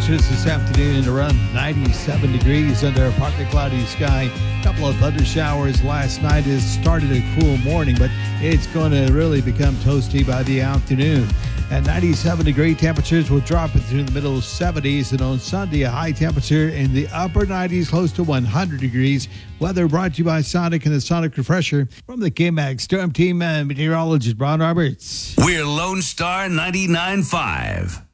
temperatures this afternoon around 97 degrees under a partly cloudy sky. A couple of thunder showers last night. It started a cool morning, but it's going to really become toasty by the afternoon. And 97-degree temperatures will drop into the middle 70s. And on Sunday, a high temperature in the upper 90s, close to 100 degrees. Weather brought to you by Sonic and the Sonic Refresher. From the KMAX Storm Team, meteorologist Ron Roberts. We're Lone Star 99.5.